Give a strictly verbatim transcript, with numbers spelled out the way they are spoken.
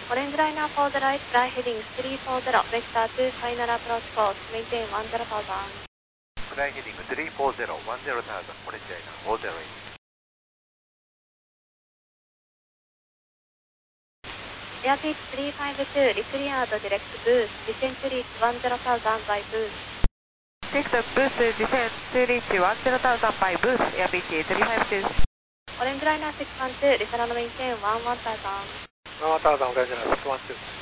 Orange liner for the right, fly heading three four zero, vector two, final approach course, maintain one zero thousand. Fly heading three four zero, one zero thousand, orange liner, four zero eight. Airbus three five two, declared direct boost, descent to reach one zero thousand by boost. Sector boost, descent to reach one zero thousand by boost, Airbus three five two. Orange liner six one two, return maintain one one thousand. one thousand, orange liner six one two.